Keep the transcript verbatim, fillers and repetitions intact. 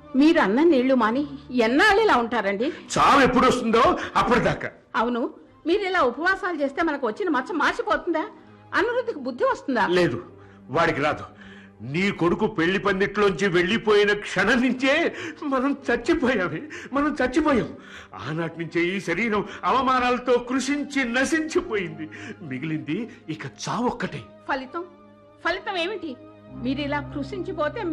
మీరు అన్న నీళ్లు మాని ఎన్నాళ్ళు ఇలా ఉంటారండి? చావు ఎప్పుడు వస్తుందో అప్పటిదాకా. అవును, మీరు ఇలా ఉపవాసాలు చేస్తే మనకు వచ్చిన మచ్చ మార్చిపోతుందా? అనిరుద్ధికి బుద్ధి వస్తుందా? లేదు, వాడికి రాదు. నీ కొడుకు పెళ్లి పందిట్లోంచి వెళ్లిపోయిన క్షణం నుంచే మనం చచ్చిపోయామే మనం చచ్చిపోయాం ఆనాటి నుంచే ఈ శరీరం అవమానాలతో కృషించి నశించిపోయింది. మిగిలింది ఇక చావొక్కటే. ఫలితం ఫలితం ఏమిటి? మీరు ఇలా కృషించిపోతే